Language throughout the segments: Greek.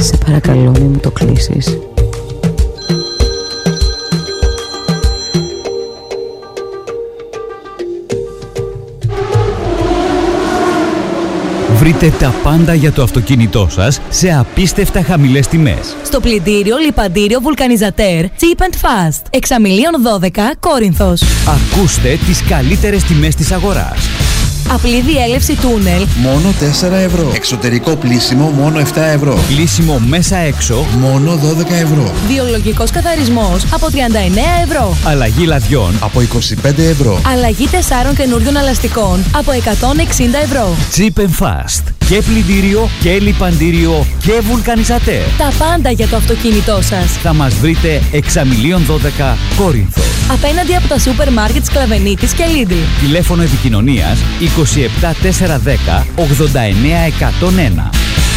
Σε παρακαλώ, μη μου το κλείσεις. Βρείτε τα πάντα για το αυτοκίνητό σας σε απίστευτα χαμηλές τιμές. Στο πλυντήριο, λιπαντήριο, βουλκανιζατέρ, Cheap and Fast. Εξαμηλίων 12, Κόρινθος. Ακούστε τις καλύτερες τιμές της αγοράς. Απλή διέλευση τούνελ μόνο 4 ευρώ. Εξωτερικό πλύσιμο μόνο 7 ευρώ. Πλύσιμο μέσα έξω μόνο 12 ευρώ. Βιολογικός καθαρισμός από 39 ευρώ. Αλλαγή λαδιών από 25 ευρώ. Αλλαγή 4 καινούριων ελαστικών από 160 ευρώ. Cheap and Fast. Και πλυντήριο και λιπαντήριο και βουλκανιζατέρ. Τα πάντα για το αυτοκίνητό σας. Θα μας βρείτε Εξαμηλίων 12, Κόρινθο. Απέναντι από τα σούπερ μάρκετ Σκλαβενίτης και Lidl. Τηλέφωνο επικοινωνίας 27 410 89 101.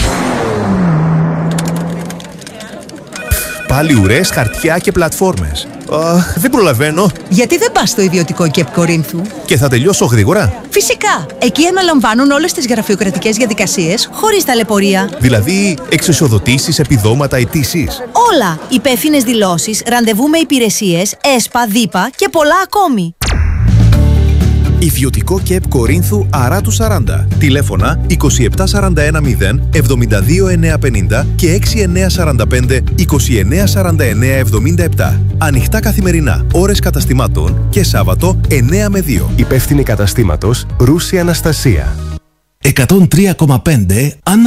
Πάλι ουρές, χαρτιά και πλατφόρμες. Δεν προλαβαίνω. Γιατί δεν πας στο ιδιωτικό ΚΕΠ Κορίνθου? Και θα τελειώσω γρήγορα. Φυσικά. Εκεί αναλαμβάνουν όλες τις γραφειοκρατικές διαδικασίες χωρίς ταλαιπωρία. Δηλαδή, εξισοδοτήσεις, επιδόματα, αιτήσεις. Όλα. Υπεύθυνες δηλώσεις, ραντεβού με υπηρεσίες, ΕΣΠΑ, ΔΥΠΑ και πολλά ακόμη. Ιδιωτικό ΚΕΠ Κορίνθου Αράτου 40. Τηλέφωνα 27 41 0 72 950 και 6945 29 49 77. Ανοιχτά καθημερινά, ώρες καταστημάτων και Σάββατο 9 με 2. Υπεύθυνη καταστήματος Ρούση Αναστασία. 103,5